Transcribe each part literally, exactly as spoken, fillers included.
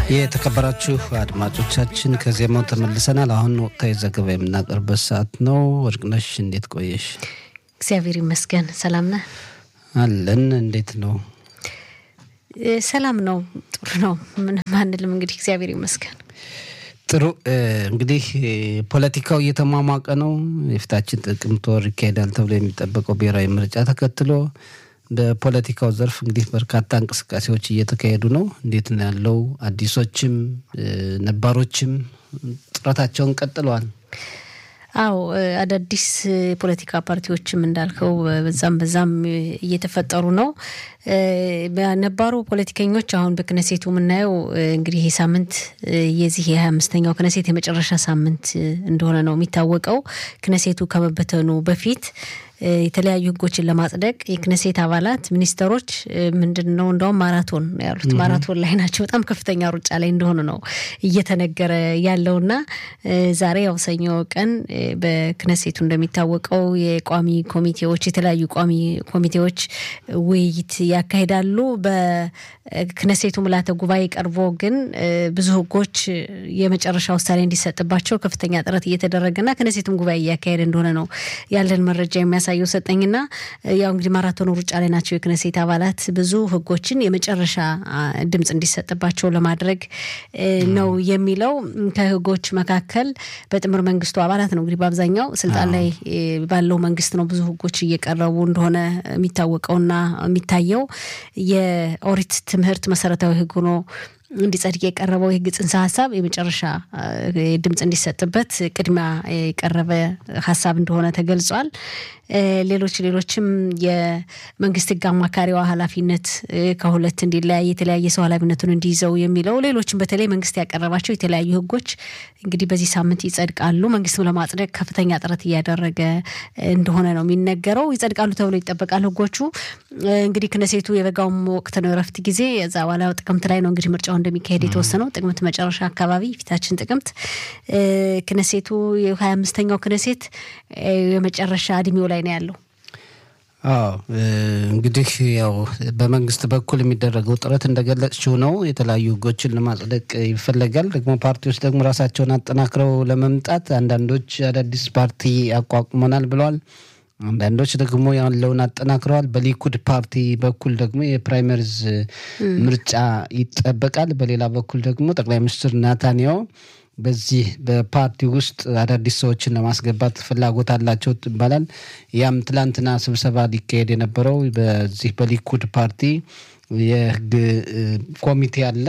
የተከበራችሁ አድማጮቻችን ከዜማው ተመልሰናል። አሁን ወቅታዊ ዘገባ የምናቀርብበት ሰዓት ነው። ወርቅነሽ እንዴት ቆየሽ? እግዚአብሔር ይመስገን ሰላም ነህ? አለን። እንዴት ነው? ሰላም ነው፣ ጥሩ ነው። ምንም አንልም እንግዲህ እግዚአብሔር ይመስገን። ጥሩ። እንግዲህ ፖለቲካው እየተሟሟቀ ነው። የፊታችን ጥቅምት ወር ይካሄዳል ተብሎ የሚጠበቀው ብሔራዊ ምርጫ ተከትሎ በፖለቲካው ዘርፍ እንግዲህ በርካታ እንቅስቃሴዎች እየተካሄዱ ነው። እንዴት ነው ያለው? አዲሶችም ነባሮችም ጥረታቸውን ቀጥለዋል። አዎ አዳዲስ ፖለቲካ ፓርቲዎችም እንዳልከው በዛም በዛም እየተፈጠሩ ነው። በነባሩ ፖለቲከኞች አሁን በክነሴቱ ምናየው እንግዲህ ይሄ ሳምንት የዚህ የ25ኛው ክነሴት የመጨረሻ ሳምንት እንደሆነ ነው የሚታወቀው። ክነሴቱ ከመበተኑ በፊት የተለያዩ ህጎችን ለማጽደቅ የክነሴት አባላት ሚኒስተሮች ምንድነው እንደውም ማራቶን ያሉት ማራቶን ላይ ናቸው። በጣም ከፍተኛ ሩጫ ላይ እንደሆነ ነው እየተነገረ ያለውና ዛሬ ያው ሰኞ ቀን በክነሴቱ እንደሚታወቀው የቋሚ ኮሚቴዎች የተለያዩ ቋሚ ኮሚቴዎች ውይይት ያካሂዳሉ። በክነሴቱ ምልዓተ ጉባኤ ቀርቦ ግን ብዙ ህጎች የመጨረሻ ውሳኔ እንዲሰጥባቸው ከፍተኛ ጥረት እየተደረገና ክነሴቱም ጉባኤ ያካሄደ እንደሆነ ነው ያለን መረጃ የሚያሳየው ሰጠኝና ያው እንግዲህ ማራቶን ሩጫ ላይ ናቸው የክነሴት አባላት ብዙ ህጎችን የመጨረሻ ድምጽ እንዲሰጥባቸው ለማድረግ ነው የሚለው። ከህጎች መካከል በጥምር መንግስቱ አባላት ነው እንግዲህ በአብዛኛው ስልጣን ላይ ባለው መንግስት ነው ብዙ ህጎች እየቀረቡ እንደሆነ የሚታወቀውና የሚታየው። የኦሪት ትምህርት መሰረታዊ ህግ ሆኖ እንዲጸድቅ የቀረበው የህግ ጽንሰ ሐሳብ የመጨረሻ ድምጽ እንዲሰጥበት ቅድሚያ የቀረበ ሐሳብ እንደሆነ ተገልጿል። ሌሎች ሌሎችም የመንግስት ህግ አማካሪዋ ኃላፊነት ከሁለት እንዲለያይ የተለያየ ሰው ኃላፊነቱን እንዲይዘው የሚለው ሌሎችም በተለይ መንግስት ያቀረባቸው የተለያዩ ህጎች እንግዲህ በዚህ ሳምንት ይጸድቃሉ። መንግስትም ለማጽደቅ ከፍተኛ ጥረት እያደረገ እንደሆነ ነው የሚነገረው። ይጸድቃሉ ተብሎ ይጠበቃል ህጎቹ። እንግዲህ ክነሴቱ የበጋውም ወቅት ነው ረፍት ጊዜ እዛ በኋላ ጥቅምት ላይ ነው እንግዲህ ምርጫው እንደሚካሄድ የተወሰነው ጥቅምት መጨረሻ አካባቢ ፊታችን ጥቅምት ክነሴቱ የ25ኛው ክነሴት የመጨረሻ እድሜው ላይ ነው ያለው። አዎ እንግዲህ ያው በመንግስት በኩል የሚደረገው ጥረት እንደገለጽችው ነው። የተለያዩ ህጎችን ለማጽደቅ ይፈልጋል። ደግሞ ፓርቲዎች ደግሞ ራሳቸውን አጠናክረው ለመምጣት አንዳንዶች አዳዲስ ፓርቲ አቋቁመናል ብለዋል። አንዳንዶች ደግሞ ያለውን አጠናክረዋል። በሊኩድ ፓርቲ በኩል ደግሞ የፕራይመሪዝ ምርጫ ይጠበቃል። በሌላ በኩል ደግሞ ጠቅላይ ሚኒስትር ናታንያሁ በዚህ በፓርቲ ውስጥ አዳዲስ ሰዎችን ለማስገባት ፍላጎት አላቸው ይባላል። ያም ትላንትና ስብሰባ ሊካሄድ የነበረው በዚህ በሊኩድ ፓርቲ የህግ ኮሚቴ አለ።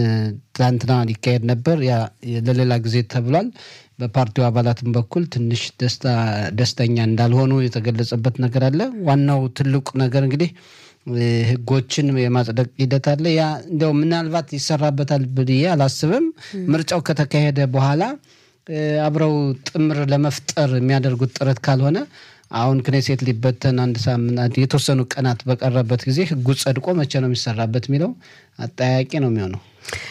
ትላንትና ሊካሄድ ነበር፣ ያ ለሌላ ጊዜ ተብሏል። በፓርቲው አባላትም በኩል ትንሽ ደስታ ደስተኛ እንዳልሆኑ የተገለጸበት ነገር አለ። ዋናው ትልቁ ነገር እንግዲህ ህጎችን የማጽደቅ ሂደት አለ። ያ እንደው ምናልባት ይሰራበታል ብዬ አላስብም። ምርጫው ከተካሄደ በኋላ አብረው ጥምር ለመፍጠር የሚያደርጉት ጥረት ካልሆነ አሁን ክኔሴት ሊበተን አንድ ሳምንት የተወሰኑ ቀናት በቀረበት ጊዜ ህጉ ጸድቆ መቼ ነው የሚሰራበት የሚለው አጠያያቂ ነው የሚሆነው።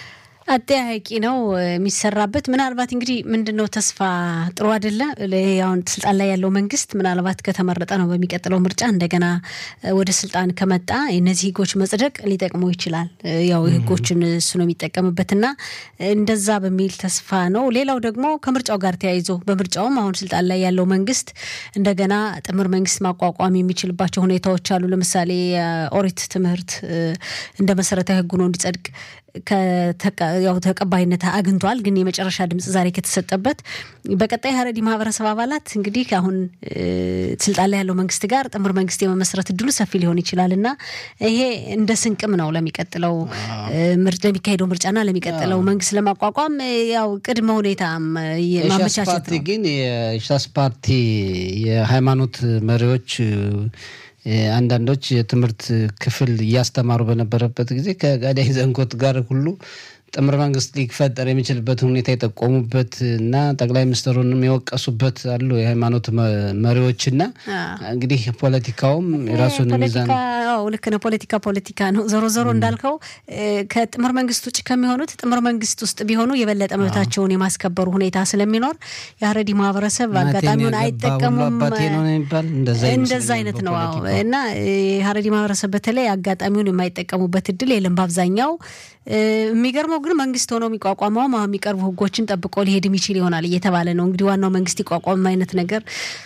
አጠያያቂ ነው የሚሰራበት። ምናልባት እንግዲህ ምንድነው ተስፋ ጥሩ አይደለ? ያው ስልጣን ላይ ያለው መንግስት ምናልባት ከተመረጠ ነው በሚቀጥለው ምርጫ እንደገና ወደ ስልጣን ከመጣ እነዚህ ህጎች መጽደቅ ሊጠቅሙ ይችላል። ያው ህጎችን እሱ ነው የሚጠቀምበትና እንደዛ በሚል ተስፋ ነው። ሌላው ደግሞ ከምርጫው ጋር ተያይዞ በምርጫውም አሁን ስልጣን ላይ ያለው መንግስት እንደገና ጥምር መንግስት ማቋቋም የሚችልባቸው ሁኔታዎች አሉ። ለምሳሌ ኦሪት ትምህርት እንደ መሰረታዊ ህግ ነው እንዲጸድቅ ያው ተቀባይነት አግኝቷል። ግን የመጨረሻ ድምጽ ዛሬ ከተሰጠበት በቀጣይ ሀረሪ ማህበረሰብ አባላት እንግዲህ አሁን ስልጣን ላይ ያለው መንግስት ጋር ጥምር መንግስት የመመስረት እድሉ ሰፊ ሊሆን ይችላልና ይሄ እንደ ስንቅም ነው ለሚቀጥለው ምርጫ ለሚካሄደው ምርጫና ለሚቀጥለው መንግስት ለማቋቋም ያው ቅድመ ሁኔታ ማመቻቸት ነው። ግን የሻስ ፓርቲ የሃይማኖት መሪዎች አንዳንዶች የትምህርት ክፍል እያስተማሩ በነበረበት ጊዜ ከጋዳይ ዘንኮት ጋር ሁሉ ጥምር መንግስት ሊፈጠር የሚችልበት ሁኔታ የጠቆሙበት እና ጠቅላይ ሚኒስትሩንም የወቀሱበት አሉ የሃይማኖት መሪዎችና እንግዲህ ፖለቲካውም የራሱን ሚዛን አዎ ልክ ነው። ፖለቲካ ፖለቲካ ነው። ዞሮ ዞሮ እንዳልከው ከጥምር መንግስት ውጭ ከሚሆኑት ጥምር መንግስት ውስጥ ቢሆኑ የበለጠ መብታቸውን የማስከበሩ ሁኔታ ስለሚኖር የሀረሪ ማህበረሰብ አጋጣሚውን አይጠቀሙም። እንደዛ አይነት ነው። አዎ እና የሀረሪ ማህበረሰብ በተለይ አጋጣሚውን የማይጠቀሙበት እድል የለም። በአብዛኛው የሚገርመው ግን መንግስት ሆኖ የሚቋቋመው ማው የሚቀርቡ ህጎችን ጠብቆ ሊሄድ የሚችል ይሆናል እየተባለ ነው እንግዲህ ዋናው መንግስት ይቋቋም አይነት ነገር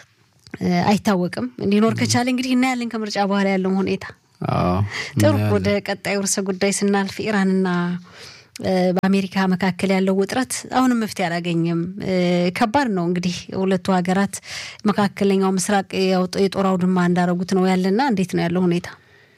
አይታወቅም እንዲኖር ከቻለ እንግዲህ እና ያለን ከምርጫ በኋላ ያለው ሁኔታ አዎ ጥሩ ወደ ቀጣዩ ርዕሰ ጉዳይ ስናልፍ ኢራንና በአሜሪካ መካከል ያለው ውጥረት አሁንም መፍትሄ አላገኘም ከባድ ነው እንግዲህ ሁለቱ ሀገራት መካከለኛው ምስራቅ የጦር አውድማ እንዳረጉት ነው ያለና እንዴት ነው ያለው ሁኔታ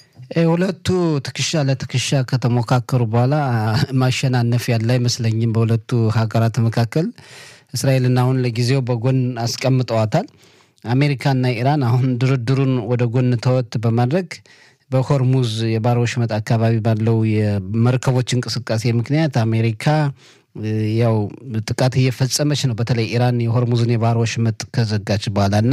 ሁለቱ ትክሻ ለትክሻ ከተሞካከሩ በኋላ ማሸናነፍ ያለ አይመስለኝም በሁለቱ ሀገራት መካከል እስራኤልና አሁን ለጊዜው በጎን አስቀምጠዋታል አሜሪካና ኢራን አሁን ድርድሩን ወደ ጎን ተወት በማድረግ በሆርሙዝ የባህር ወሽመጥ አካባቢ ባለው የመርከቦች እንቅስቃሴ ምክንያት አሜሪካ ያው ጥቃት እየፈጸመች ነው በተለይ ኢራን የሆርሙዝን የባህር ወሽመጥ ከዘጋች በኋላና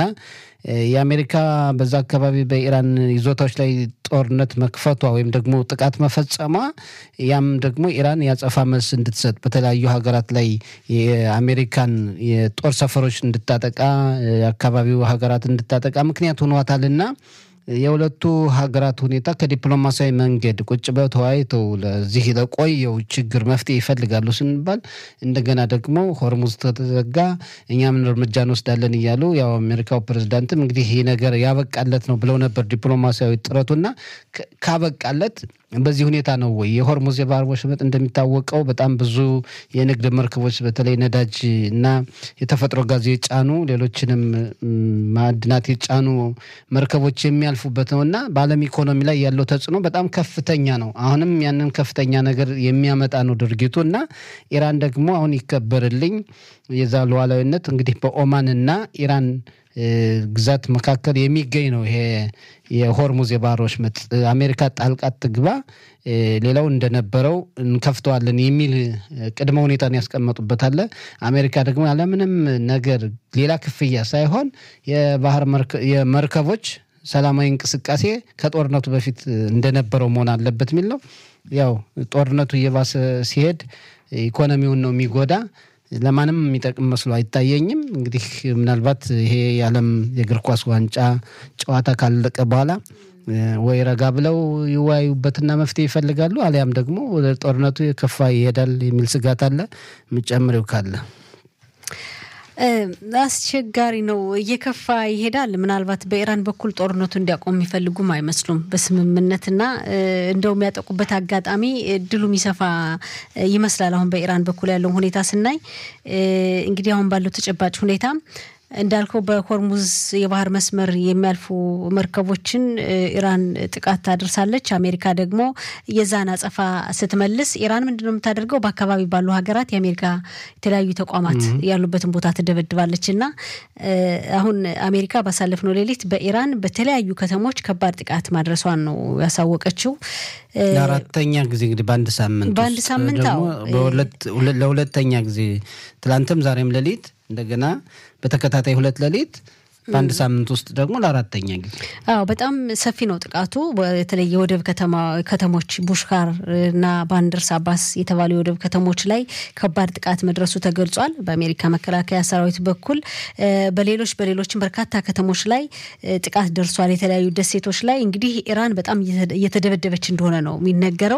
የአሜሪካ በዛ አካባቢ በኢራን ይዞታዎች ላይ ጦርነት መክፈቷ ወይም ደግሞ ጥቃት መፈጸሟ ያም ደግሞ ኢራን ያጸፋ መልስ እንድትሰጥ በተለያዩ ሀገራት ላይ የአሜሪካን የጦር ሰፈሮች እንድታጠቃ አካባቢው ሀገራት እንድታጠቃ ምክንያት ሆኗታልና የሁለቱ ሀገራት ሁኔታ ከዲፕሎማሲያዊ መንገድ ቁጭ ብለው ተወያይተው ለዚህ ለቆየው ችግር መፍትሄ ይፈልጋሉ ስንባል እንደገና ደግሞ ሆርሙዝ ተዘጋ እኛም እርምጃ እንወስዳለን ይያሉ ያው አሜሪካው ፕሬዝዳንትም እንግዲህ ይሄ ነገር ያበቃለት ነው ብለው ነበር ዲፕሎማሲያዊ ጥረቱና ካበቃለት በዚህ ሁኔታ ነው ወይ የሆርሙዝ የባህር ወሽመጥ እንደሚታወቀው በጣም ብዙ የንግድ መርከቦች በተለይ ነዳጅ እና የተፈጥሮ ጋዝ የጫኑ ሌሎችንም ማዕድናት የጫኑ መርከቦች የሚያልፉበት ነውና በዓለም ኢኮኖሚ ላይ ያለው ተጽዕኖ በጣም ከፍተኛ ነው አሁንም ያንን ከፍተኛ ነገር የሚያመጣ ነው ድርጊቱና ኢራን ደግሞ አሁን ይከበርልኝ የዛው ሉዓላዊነት እንግዲህ በኦማንና ኢራን ግዛት መካከል የሚገኝ ነው ይሄ የሆርሙዝ የባህር ወሽመጥ አሜሪካ ጣልቃት ትግባ ሌላው እንደነበረው እንከፍተዋለን የሚል ቅድመ ሁኔታን ያስቀመጡበታል አሜሪካ ደግሞ ያለ ምንም ነገር ሌላ ክፍያ ሳይሆን የባህር የመርከቦች ሰላማዊ እንቅስቃሴ ከጦርነቱ በፊት እንደነበረው መሆን አለበት የሚል ነው ያው ጦርነቱ እየባሰ ሲሄድ ኢኮኖሚውን ነው የሚጎዳ ለማንም የሚጠቅም መስሎ አይታየኝም እንግዲህ ምናልባት ይሄ የዓለም የእግር ኳስ ዋንጫ ጨዋታ ካለቀ በኋላ ወይ ረጋ ብለው ይወያዩበትና መፍትሄ ይፈልጋሉ አሊያም ደግሞ ወደ ጦርነቱ የከፋ ይሄዳል የሚል ስጋት አለ ምጨምረው ካለ አስቸጋሪ ነው እየከፋ ይሄዳል ምናልባት በኢራን በኩል ጦርነቱ እንዲያቆም ይፈልጉም አይመስሉም በስምምነትና እንደው የሚያጠቁበት አጋጣሚ እድሉ የሚሰፋ ይመስላል አሁን በኢራን በኩል ያለው ሁኔታ ስናይ እንግዲህ አሁን ባለው ተጨባጭ ሁኔታ እንዳልከው በሆርሙዝ የባህር መስመር የሚያልፉ መርከቦችን ኢራን ጥቃት ታደርሳለች አሜሪካ ደግሞ የዛና አጸፋ ስትመልስ ኢራን ምንድነው የምታደርገው በአካባቢ ባሉ ሀገራት የአሜሪካ የተለያዩ ተቋማት ያሉበትን ቦታ ትደበድባለችና አሁን አሜሪካ ባሳለፍነው ሌሊት በኢራን በተለያዩ ከተሞች ከባድ ጥቃት ማድረሷን ነው ያሳወቀችው ለአራተኛ ጊዜ እንግዲህ በአንድ ሳምንት በአንድ ሳምንት አዎ በሁለት ለሁለተኛ ጊዜ ትላንትም ዛሬም ሌሊት እንደገና በተከታታይ ሁለት ሌሊት በአንድ ሳምንት ውስጥ ደግሞ ለአራተኛ ጊዜ አዎ በጣም ሰፊ ነው ጥቃቱ በተለይ የወደብ ከተማ ከተሞች ቡሽካር እና ባንደርስ አባስ የተባሉ የወደብ ከተሞች ላይ ከባድ ጥቃት መድረሱ ተገልጿል በአሜሪካ መከላከያ ሰራዊት በኩል በሌሎች በሌሎችም በርካታ ከተሞች ላይ ጥቃት ደርሷል የተለያዩ ደሴቶች ላይ እንግዲህ ኢራን በጣም እየተደበደበች እንደሆነ ነው የሚነገረው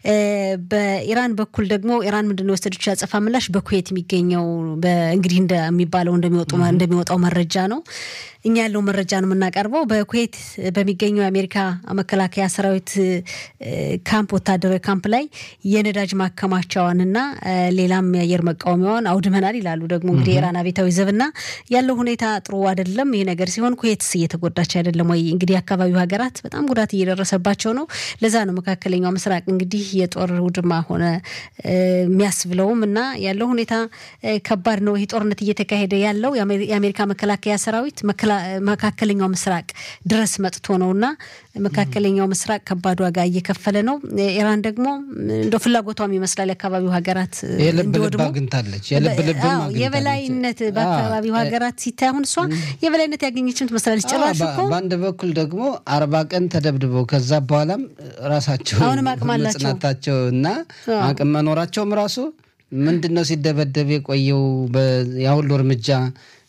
በኢራን በኩል ደግሞ ኢራን ምንድነው ወሰደች ያጸፋ ምላሽ በኩዌት የሚገኘው በእንግዲህ እንደሚባለው እንደሚወጣው እንደሚወጣው መረጃ ነው እኛ ያለው መረጃ ነው የምናቀርበው በኩዌት በሚገኘው የአሜሪካ መከላከያ ሰራዊት ካምፕ ወታደራዊ ካምፕ ላይ የነዳጅ ማከማቻዋንና ሌላም የአየር መቃወሚያዋን አውድመናል ይላሉ ደግሞ እንግዲህ ኢራን አብዮታዊ ዘብና ያለው ሁኔታ ጥሩ አይደለም ይሄ ነገር ሲሆን ኩዌትስ እየተጎዳች አይደለም ወይ እንግዲህ አካባቢው ሀገራት በጣም ጉዳት እየደረሰባቸው ነው ለዛ ነው መካከለኛው ምስራቅ እንግዲህ የጦር ውድማ ሆነ የሚያስብለውምና ያለው ሁኔታ ከባድ ነው ይሄ ጦርነት እየተካሄደ ያለው የአሜሪካ መከላከያ ሰራዊት መካከለኛው ምስራቅ ድረስ መጥቶ ነውና መካከለኛው ምስራቅ ከባድ ዋጋ እየከፈለ ነው ኢራን ደግሞ እንደ ፍላጎቷም ይመስላል የአካባቢው ሀገራት እንደወድሞ አግኝታለች የልብ የበላይነት በአካባቢው ሀገራት ሲታዩን እሷ የበላይነት ያገኘችም ትመስላለች ጭራሽ እኮ በአንድ በኩል ደግሞ አርባ ቀን ተደብድበው ከዛ በኋላም ራሳቸው ጽናታቸውና አቅም መኖራቸውም ራሱ ምንድነው ሲደበደብ የቆየው ያሁሉ እርምጃ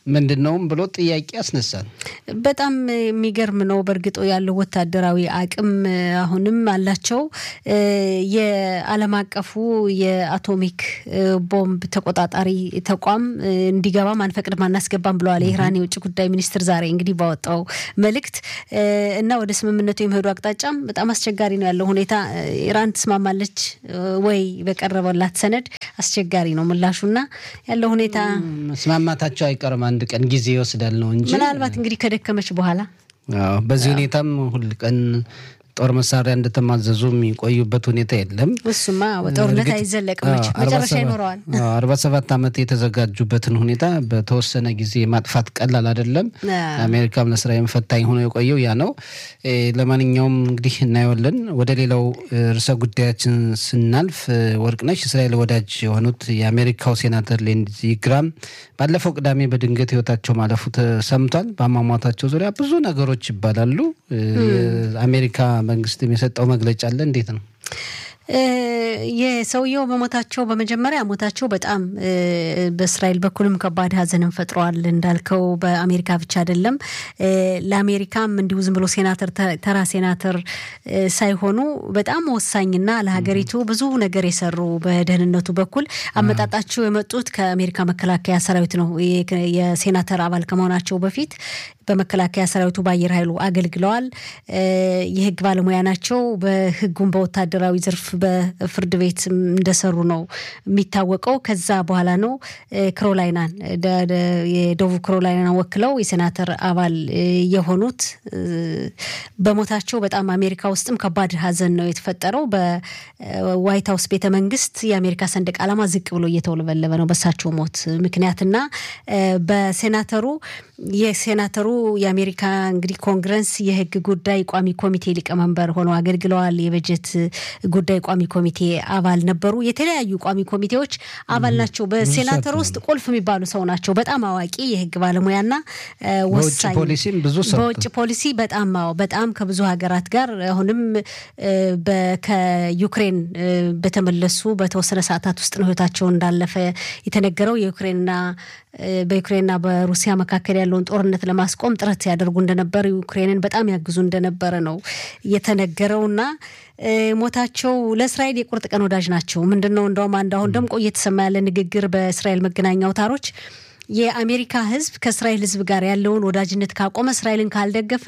ምንድነው ብሎ ጥያቄ ያስነሳል። በጣም የሚገርም ነው። በርግጥ ያለው ወታደራዊ አቅም አሁንም አላቸው። የዓለም አቀፉ የአቶሚክ ቦምብ ተቆጣጣሪ ተቋም እንዲገባ ማንፈቅድ ማናስገባም ብለዋል የኢራን የውጭ ጉዳይ ሚኒስትር ዛሬ እንግዲህ ባወጣው መልእክት እና ወደ ስምምነቱ የሚሄዱ አቅጣጫም በጣም አስቸጋሪ ነው ያለው ሁኔታ። ኢራን ትስማማለች ወይ በቀረበላት ሰነድ አስቸጋሪ ነው ምላሹና ያለው ሁኔታ መስማማታቸው አይቀርም አንድ ቀን ጊዜ ይወስዳል ነው እንጂ ምናልባት እንግዲህ ከደከመች በኋላ አዎ በዚህ ሁኔታም ሁሉ ቀን ጦር መሳሪያ እንደተማዘዙ የሚቆዩበት ሁኔታ የለም። እሱማ ጦርነት አይዘለቅም መጨረሻ ይኖረዋል። አርባ ሰባት አመት የተዘጋጁበትን ሁኔታ በተወሰነ ጊዜ ማጥፋት ቀላል አይደለም። አሜሪካም ለእስራኤል ፈታኝ ሆኖ የቆየው ያ ነው። ለማንኛውም እንግዲህ እናየዋለን። ወደ ሌላው ርዕሰ ጉዳያችን ስናልፍ ወርቅነሽ እስራኤል ወዳጅ የሆኑት የአሜሪካው ሴናተር ሊንድዚ ግራም ባለፈው ቅዳሜ በድንገት ህይወታቸው ማለፉ ተሰምቷል። በአሟሟታቸው ዙሪያ ብዙ ነገሮች ይባላሉ። የአሜሪካ መንግስት የሚሰጠው መግለጫ አለ። እንዴት ነው የሰውየው በሞታቸው? በመጀመሪያ ሞታቸው በጣም በእስራኤል በኩልም ከባድ ሀዘንን ፈጥሯል። እንዳልከው በአሜሪካ ብቻ አይደለም፣ ለአሜሪካም እንዲሁ ዝም ብሎ ሴናተር ተራ ሴናተር ሳይሆኑ በጣም ወሳኝና ለሀገሪቱ ብዙ ነገር የሰሩ በደህንነቱ በኩል አመጣጣቸው የመጡት ከአሜሪካ መከላከያ ሰራዊት ነው። የሴናተር አባል ከመሆናቸው በፊት በመከላከያ ሰራዊቱ በአየር ኃይሉ አገልግለዋል። የህግ ባለሙያ ናቸው። በህጉም በወታደራዊ ዘርፍ በፍርድ ቤት እንደሰሩ ነው የሚታወቀው። ከዛ በኋላ ነው ካሮላይናን የደቡብ ካሮላይናን ወክለው የሴናተር አባል የሆኑት። በሞታቸው በጣም አሜሪካ ውስጥም ከባድ ሀዘን ነው የተፈጠረው። በዋይት ሃውስ ቤተ መንግስት የአሜሪካ ሰንደቅ ዓላማ ዝቅ ብሎ እየተውለበለበ ነው በሳቸው ሞት ምክንያትና በሴናተሩ የሴናተሩ የአሜሪካ እንግዲህ ኮንግረስ የህግ ጉዳይ ቋሚ ኮሚቴ ሊቀመንበር ሆነው አገልግለዋል። የበጀት ጉዳይ ቋሚ ኮሚቴ አባል ነበሩ። የተለያዩ ቋሚ ኮሚቴዎች አባል ናቸው። በሴናተር ውስጥ ቁልፍ የሚባሉ ሰው ናቸው። በጣም አዋቂ የህግ ባለሙያና ወሳኝ በውጭ ፖሊሲ በጣም በጣም ከብዙ ሀገራት ጋር አሁንም ከዩክሬን በተመለሱ በተወሰነ ሰዓታት ውስጥ ነው ህይወታቸው እንዳለፈ የተነገረው። የዩክሬንና በዩክሬንና በሩሲያ መካከል ያለውን ጦርነት ለማስቆም ጥረት ያደርጉ እንደነበር ዩክሬንን በጣም ያግዙ እንደነበረ ነው የተነገረውና ሞታቸው ለእስራኤል የቁርጥ ቀን ወዳጅ ናቸው። ምንድነው እንደውም አንድ አሁን ደምቆ እየተሰማ ያለ ንግግር በእስራኤል መገናኛ አውታሮች የአሜሪካ ህዝብ ከእስራኤል ህዝብ ጋር ያለውን ወዳጅነት ካቆመ እስራኤልን ካልደገፈ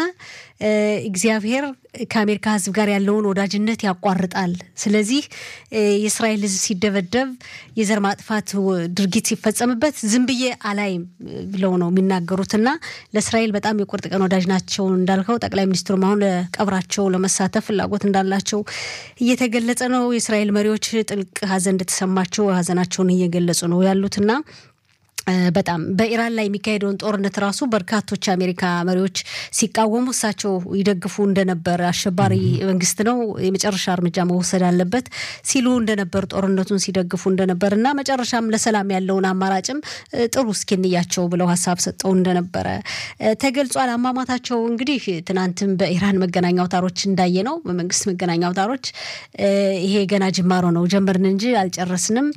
እግዚአብሔር ከአሜሪካ ህዝብ ጋር ያለውን ወዳጅነት ያቋርጣል። ስለዚህ የእስራኤል ህዝብ ሲደበደብ የዘር ማጥፋት ድርጊት ሲፈጸምበት ዝም ብዬ አላይም ብለው ነው የሚናገሩትና ለእስራኤል በጣም የቁርጥ ቀን ወዳጅ ናቸው። እንዳልከው ጠቅላይ ሚኒስትሩ አሁን ለቀብራቸው ለመሳተፍ ፍላጎት እንዳላቸው እየተገለጸ ነው። የእስራኤል መሪዎች ጥልቅ ሀዘን እንደተሰማቸው ሀዘናቸውን እየገለጹ ነው ያሉትና በጣም በኢራን ላይ የሚካሄደውን ጦርነት ራሱ በርካቶች አሜሪካ መሪዎች ሲቃወሙ እሳቸው ይደግፉ እንደነበር አሸባሪ መንግስት ነው የመጨረሻ እርምጃ መወሰድ አለበት ሲሉ እንደነበር ጦርነቱን ሲደግፉ እንደነበርና መጨረሻም ለሰላም ያለውን አማራጭም ጥሩ እስኪንያቸው ብለው ሐሳብ ሰጠው እንደነበረ ተገልጿል። አሟሟታቸው እንግዲህ ትናንትም በኢራን መገናኛ አውታሮች እንዳየነው በመንግስት መገናኛ አውታሮች ይሄ ገና ጅማሮ ነው ጀመርን እንጂ አልጨረስንም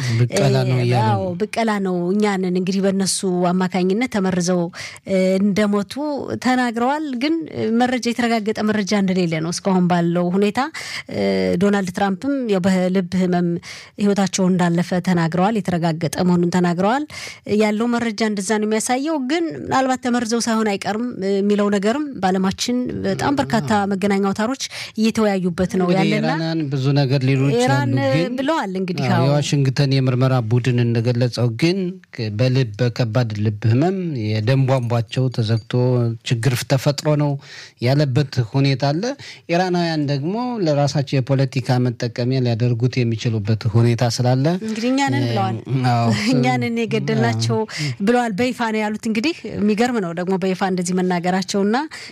ያው በቀላ ነው እኛን እንግዲህ በእነሱ አማካኝነት ተመርዘው እንደሞቱ ተናግረዋል። ግን መረጃ የተረጋገጠ መረጃ እንደሌለ ነው እስካሁን ባለው ሁኔታ። ዶናልድ ትራምፕም ያው በልብ ህመም ህይወታቸው እንዳለፈ ተናግረዋል። የተረጋገጠ መሆኑን ተናግረዋል። ያለው መረጃ እንደዛ ነው የሚያሳየው። ግን ምናልባት ተመርዘው ሳይሆን አይቀርም የሚለው ነገርም ባለማችን በጣም በርካታ መገናኛ አውታሮች እየተወያዩበት ነው ያለና ብዙ ነገር ሊሉ ይችላሉ ግን ብለዋል። እንግዲህ የዋሽንግተን የምርመራ ቡድን እንደገለጸው ግን በልብ በከባድ ልብ ህመም የደም ቧንቧቸው ተዘግቶ ችግር ተፈጥሮ ነው ያለበት ሁኔታ አለ። ኢራናውያን ደግሞ ለራሳቸው የፖለቲካ መጠቀሚያ ሊያደርጉት የሚችሉበት ሁኔታ ስላለ እንግዲህ እኛንን ብለዋል እኛንን የገደልናቸው ብለዋል። በይፋ ነው ያሉት። እንግዲህ የሚገርም ነው ደግሞ በይፋ እንደዚህ መናገራቸውና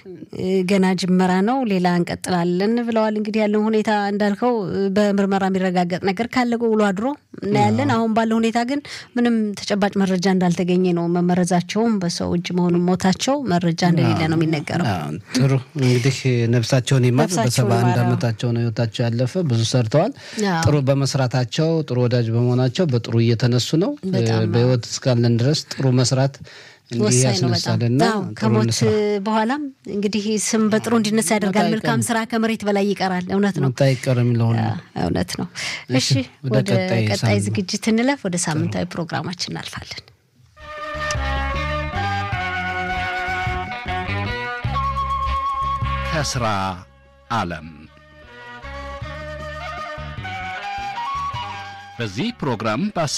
ገና ጅመራ ነው ሌላ እንቀጥላለን ብለዋል። እንግዲህ ያለው ሁኔታ እንዳልከው በምርመራ የሚረጋገጥ ነገር ካለ ውሎ አድሮ እናያለን። አሁን ባለው ሁኔታ ግን ምንም ተጨባጭ መረጃ እንዳልተገኘ ነው። መመረዛቸውም በሰው እጅ መሆኑን ሞታቸው መረጃ እንደሌለ ነው የሚነገረው። ጥሩ እንግዲህ ነፍሳቸውን ይማር። በሰባ አንድ አመታቸው ነው ህይወታቸው ያለፈ። ብዙ ሰርተዋል። ጥሩ በመስራታቸው ጥሩ ወዳጅ በመሆናቸው በጥሩ እየተነሱ ነው። በህይወት እስካለን ድረስ ጥሩ መስራት ወሳኝ ነው በጣም ከሞት በኋላም እንግዲህ ስም በጥሩ እንዲነሳ ያደርጋል መልካም ስራ ከመሬት በላይ ይቀራል እውነት ነው ታይቀርም ለሆነ እውነት ነው እሺ ወደ ቀጣይ ዝግጅት እንለፍ ወደ ሳምንታዊ ፕሮግራማችን እናልፋለን ከስራ ዓለም በዚህ ፕሮግራም